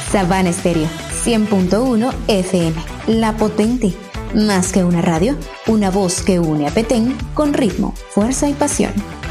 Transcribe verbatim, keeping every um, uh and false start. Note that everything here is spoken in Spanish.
Sabana Estéreo, cien punto uno F M, La Potente. Más que una radio, una voz que une a Petén con ritmo, fuerza y pasión.